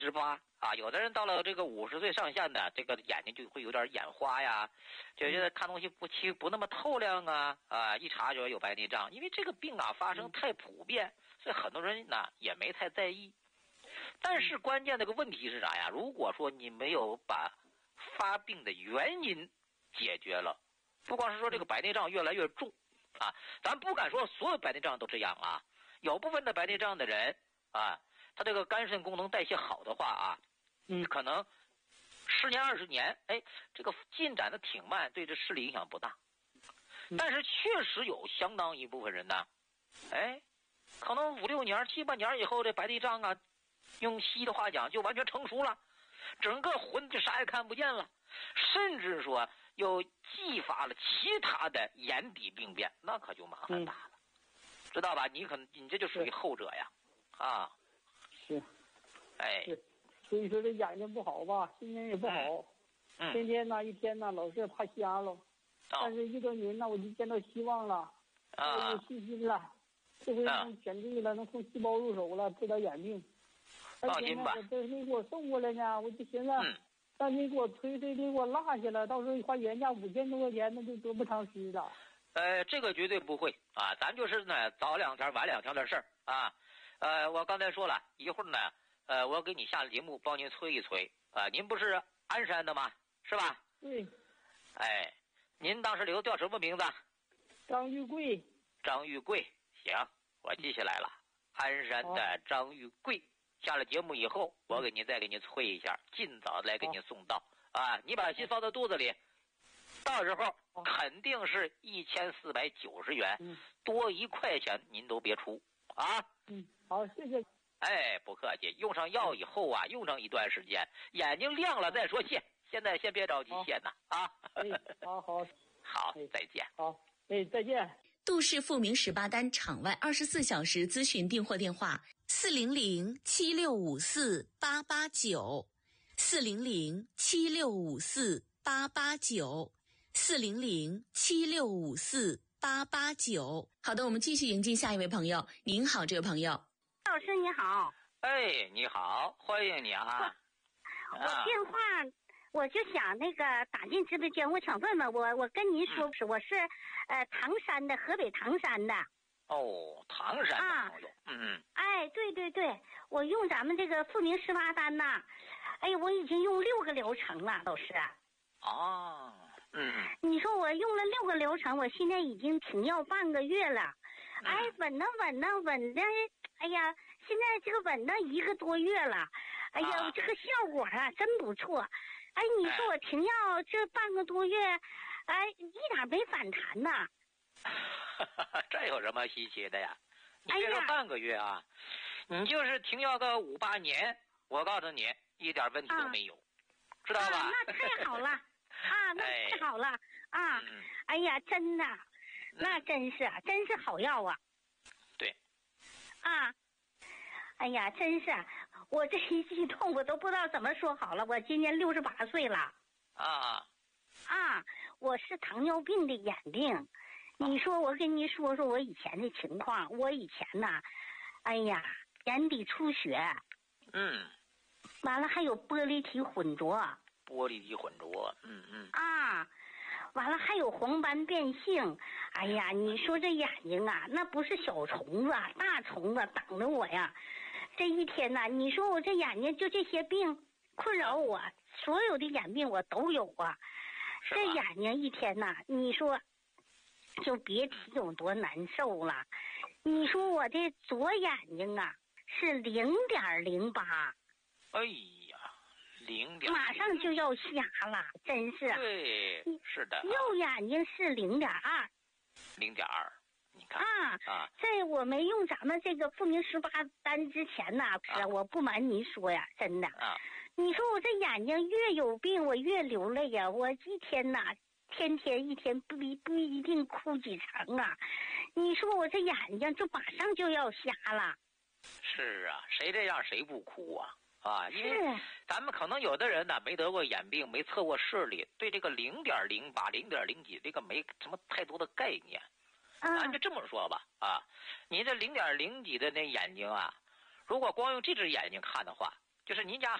18啊，有的人到了这个50岁上下呢，这个眼睛就会有点眼花呀，就觉得看东西不那么透亮啊，一查就有白内障。因为这个病啊发生太普遍，所以很多人呢也没太在意。但是关键的个问题是啥呀？如果说你没有把发病的原因解决了，不光是说这个白内障越来越重啊，咱不敢说所有白内障都这样啊，有部分的白内障的人啊，他这个肝肾功能代谢好的话啊，可能10年20年，这个进展的挺慢，对这视力影响不大。但是确实有相当一部分人呢，可能5、6年、7、8年以后，这白内障啊，用西医的话讲就完全成熟了，整个魂就啥也看不见了，甚至说又继发了其他的眼底病变，那可就麻烦大了，知道吧？你这就属于后者呀，啊， 是，所以说这眼睛不好吧，心情也不好，天天呢一天呢老是怕瞎了，但是遇到您呢，我就见到希望了，有信心了，这回能选对了，能从细胞入手了，治疗眼病。 放心吧， 这你给我送过来呢，我就寻思，让你给我推推，给我落下了，到时候花原价5000多块钱，那就得不偿失了。 这个绝对不会啊，咱就是呢早2天晚2天的事儿啊。我刚才说了一会儿呢，我给你下了节目，帮您催一催啊。您不是鞍山的吗？是吧？ 对。 您当时留叫什么名字？ 张玉贵。 张玉贵，行，我记下来了。鞍山的张玉贵。下了节目以后，我再给您催一下，尽早来给您送到啊！你把心放在肚子里，到时候肯定是1490元，多1块钱您都别出啊！ 好，谢谢。 不客气。用上药以后啊，用上一段时间，眼睛亮了再说谢。现在先别着急谢呢啊！好，再见。 好，再见。 杜氏复明18单场外24小时咨询订货电话400-7654-889，400-7654-889。好的，我们继续迎进下一位朋友。您好，这位朋友。 老师你好。 你好，欢迎你啊。 我电话我就想打进直播间，我想问问我跟您说，我是唐山的，河北唐山的。 唐山的朋友。 对，我用咱们这个复明18单呐，我已经用6个疗程了，老师。你说我用了6个疗程，我现在已经停药半个月了，稳的，现在这个稳的1个多月了，这个效果啊真不错。你说我停药这半个多月，一点没反弹呐。 这有什么稀奇的呀？你别说半个月啊，你就是停药个5、8年，我告诉你，一点问题都没有，知道吧？ 那太好了那太好了真的，那真是好药啊。 对。 真是，我这一激动，我都不知道怎么说好了。我今年68岁了。我是糖尿病的眼病。你说我跟你说我以前的情况，我以前呐，眼底出血，完了还有玻璃体混浊，完了还有黄斑变性。你说这眼睛啊，那不是小虫子，大虫子挡着我呀。这一天呐，你说我这眼睛就这些病困扰我，所有的眼病我都有啊。这眼睛一天呐，你说就别提有多难受了。你说我这左眼睛啊是0.08，马上就要瞎了，真是。 对，是的。 右眼睛是0.2， 你看在我没用咱们这个复明18单之前呢，我不瞒您说呀，真的，你说我这眼睛越有病，我越流泪呀。我一天呐，天一天不一定哭几场啊。你说我这眼睛就马上就要瞎了。 是啊，谁这样谁不哭啊？因为咱们可能有的人呢没得过眼病，没测过视力，对这个0.08、0.0几这个没什么太多的概念。咱就这么说吧你这0.0几的那眼睛啊，如果光用这只眼睛看的话， 就是您家